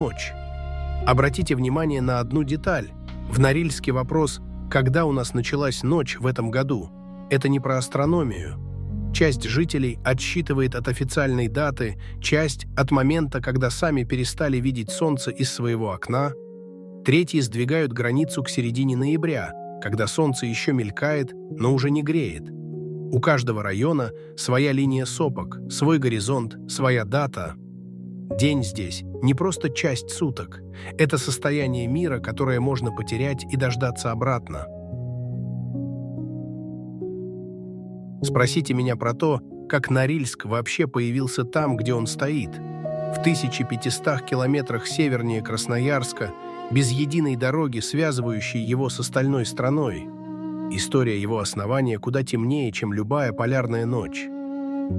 ночь. Обратите внимание на одну деталь. В Норильске вопрос «когда у нас началась ночь в этом году?» Это не про астрономию. Часть жителей отсчитывает от официальной даты, часть – от момента, когда сами перестали видеть солнце из своего окна, третьи сдвигают границу к середине ноября, когда солнце еще мелькает, но уже не греет. У каждого района своя линия сопок, свой горизонт, своя дата. День здесь не просто часть суток. Это состояние мира, которое можно потерять и дождаться обратно. Спросите меня про то, как Норильск вообще появился там, где он стоит. В 1500 километрах севернее Красноярска, без единой дороги, связывающей его с остальной страной. История его основания куда темнее, чем любая полярная ночь.